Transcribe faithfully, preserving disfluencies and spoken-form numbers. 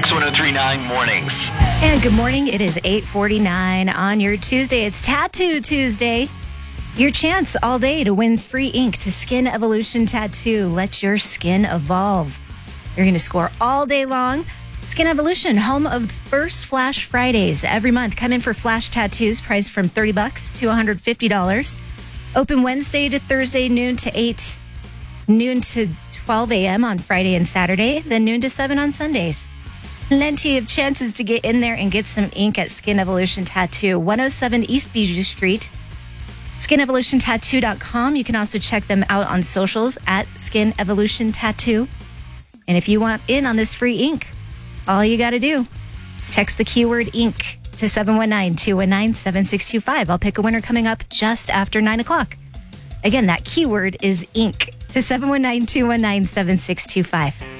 X one oh three point nine Mornings. And good morning. It is eight forty-nine on your Tuesday. It's Tattoo Tuesday. Your chance all day to win free ink to Skin Evolution Tattoo. Let your skin evolve. You're going to score all day long. Skin Evolution, home of First Flash Fridays. Every month, come in for flash tattoos priced from thirty bucks to one hundred fifty dollars. Open Wednesday to Thursday, noon to eight, noon to twelve a.m. on Friday and Saturday, then noon to seven on Sundays. Plenty of chances to get in there and get some ink at Skin Evolution Tattoo, one oh seven East Bijou Street, skin evolution tattoo dot com. You can also check them out on socials at Skin Evolution Tattoo. And if you want in on this free ink, all you got to do is text the keyword ink to seven one nine, two one nine, seven six two five. I'll pick a winner coming up just after nine o'clock. Again, that keyword is ink to seven one nine, two one nine, seven six two five.